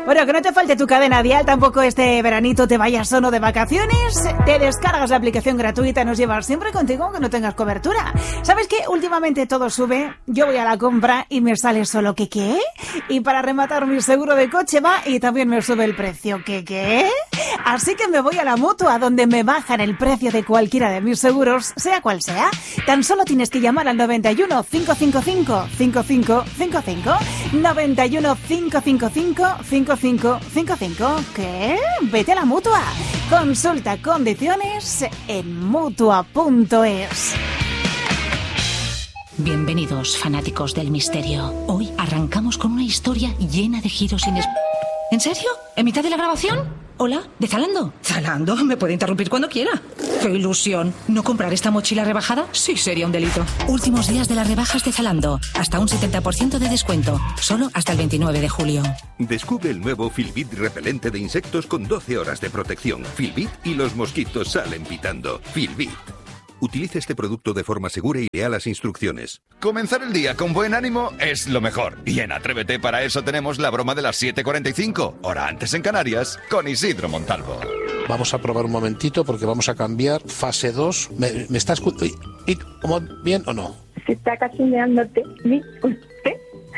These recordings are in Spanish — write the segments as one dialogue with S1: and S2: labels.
S1: Bueno, que no te falte tu cadena dial, tampoco este veranito te vayas solo de vacaciones. Te descargas la aplicación gratuita, nos llevas siempre contigo aunque no tengas cobertura. ¿Sabes qué? Últimamente todo sube, yo voy a la compra y me sale solo que ¿qué? Y para rematar mi seguro de coche va y también me sube el precio, ¿qué? Así que me voy a la Mutua, donde me bajan el precio de cualquiera de mis seguros, sea cual sea. Tan solo tienes que llamar al 91 555 5555 91 555 5555. ¿Qué? Vete a la Mutua. Consulta condiciones en Mutua.es.
S2: Bienvenidos, fanáticos del misterio. Hoy arrancamos con una historia llena de giros inesperados. ¿En serio? ¿En mitad de la grabación? Hola, ¿de Zalando? ¿Zalando? Me puede interrumpir cuando quiera. ¡Qué ilusión! ¿No comprar esta mochila rebajada? Sí, sería un delito. Últimos días de las rebajas de Zalando. Hasta un 70% de descuento. Solo hasta el 29 de julio.
S3: Descubre el nuevo Filbit repelente de insectos con 12 horas de protección. Filbit y los mosquitos salen pitando. Filbit. Utilice este producto de forma segura y lea las instrucciones.
S4: Comenzar el día con buen ánimo es lo mejor. Y en Atrévete para eso tenemos la broma de las 7:45, hora antes en Canarias, con Isidro Montalvo.
S5: Vamos a probar un momentito porque vamos a cambiar fase 2. ¿Me está escuchando? ¿Cómo? ¿Bien o no?
S6: Se está cachondeándote. ¿Usted?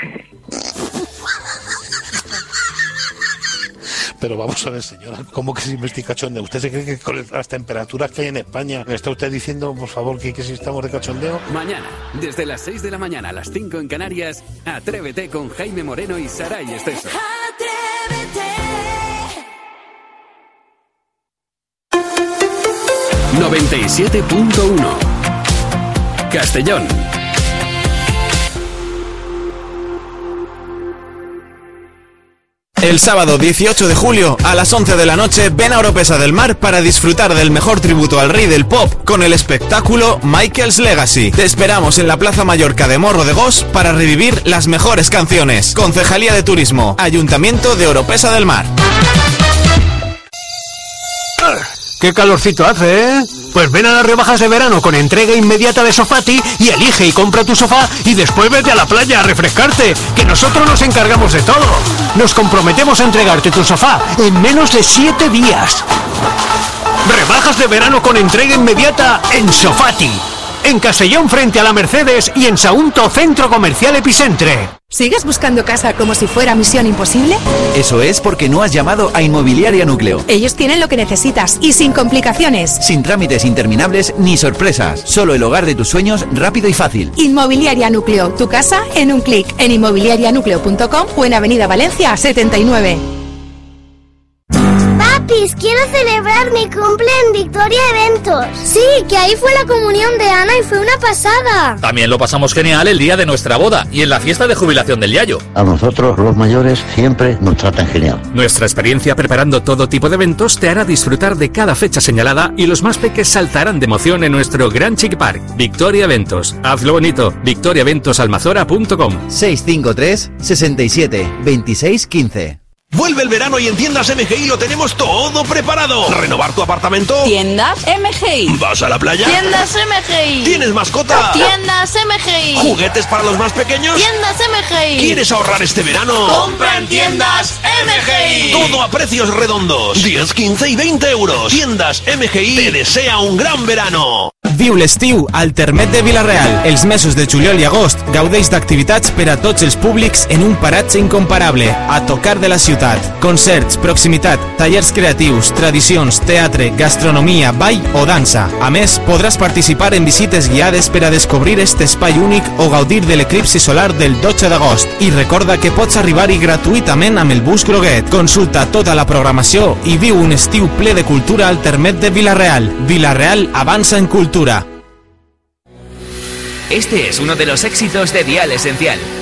S5: Pero vamos a ver, señora, ¿cómo que si me estoy cachondeo? ¿Usted se cree que con las temperaturas que hay en España me está usted diciendo, por favor, que si estamos de cachondeo?
S7: Mañana, desde las 6 de la mañana a las 5 en Canarias, Atrévete con Jaime Moreno y Saray Esteso.
S8: Atrévete.
S7: 97.1 Castellón.
S9: El sábado 18 de julio, a las 11 de la noche, ven a Oropesa del Mar para disfrutar del mejor tributo al rey del pop con el espectáculo Michael's Legacy. Te esperamos en la Plaza Mallorca de Morro de Gos para revivir las mejores canciones. Concejalía de Turismo, Ayuntamiento de Oropesa del Mar.
S10: ¡Qué calorcito hace, eh! Pues ven a las rebajas de verano con entrega inmediata de Sofati y elige y compra tu sofá y después vete a la playa a refrescarte, que nosotros nos encargamos de todo. Nos comprometemos a entregarte tu sofá en menos de 7 días. Rebajas de verano con entrega inmediata en Sofati. En Castellón frente a la Mercedes y en Sagunto Centro Comercial Epicentre.
S11: ¿Sigues buscando casa como si fuera misión imposible?
S12: Eso es porque no has llamado a Inmobiliaria Núcleo.
S11: Ellos tienen lo que necesitas y sin complicaciones.
S12: Sin trámites interminables ni sorpresas. Solo el hogar de tus sueños rápido y fácil.
S11: Inmobiliaria Núcleo, tu casa en un clic en inmobiliarianucleo.com o en Avenida Valencia 79.
S13: Papis, quiero celebrar mi cumple en Victoria Eventos. Sí, que ahí fue la comunión de Ana y fue una pasada.
S14: También lo pasamos genial el día de nuestra boda y en la fiesta de jubilación del Yayo.
S15: A nosotros, los mayores, siempre nos tratan genial.
S7: Nuestra experiencia preparando todo tipo de eventos te hará disfrutar de cada fecha señalada y los más peques saltarán de emoción en nuestro Gran Chic Park. Victoria Eventos. Hazlo bonito. victoriaeventosalmazora.com
S12: 653 67 26 15.
S16: Vuelve el verano y en Tiendas MGI lo tenemos todo preparado. ¿Renovar tu apartamento?
S17: Tiendas MGI.
S16: ¿Vas a la playa?
S17: Tiendas MGI.
S16: ¿Tienes mascota?
S17: Tiendas MGI.
S16: ¿Juguetes para los más pequeños?
S17: Tiendas MGI.
S16: ¿Quieres ahorrar este verano?
S17: ¡Compra en Tiendas MGI!
S16: Todo a precios redondos. 10, 15 y 20 euros. Tiendas MGI te desea un gran verano.
S9: Viu l'estiu al Termet de Vila-real. Els mesos de juliol i agost gaudeix d'activitats per a tots els públics en un paratge incomparable, a tocar de la ciutat. Concerts, proximitat, tallers creatius, tradicions, teatre, gastronomia, ball o dansa. A més, podràs participar en visites guiades per a descobrir este espai únic o gaudir de l'eclipsi solar del 12 d'agost. I recorda que pots arribar-hi gratuïtament amb el bus groguet. Consulta tota la programació i viu un estiu ple de cultura al Termet de Vila-real. Vila-real avança en cultura.
S18: Este es uno de los éxitos de Dial Esencial.